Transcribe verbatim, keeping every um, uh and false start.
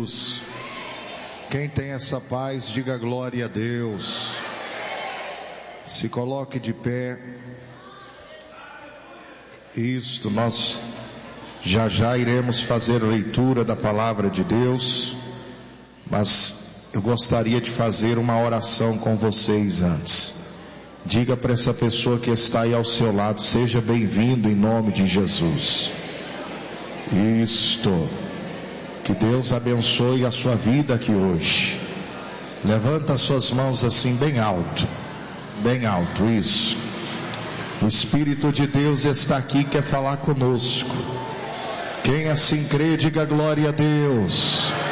Jesus. Quem tem essa paz, diga glória a Deus. Se coloque de pé. Isto, nós já já iremos fazer a leitura da palavra de Deus, mas eu gostaria de fazer uma oração com vocês antes. Diga para essa pessoa que está aí ao seu lado: seja bem-vindo em nome de Jesus. Isto, que Deus abençoe a sua vida aqui hoje. Levanta as suas mãos assim bem alto, bem alto, isso. O Espírito de Deus está aqui, quer falar conosco. Quem assim crê, diga glória a Deus.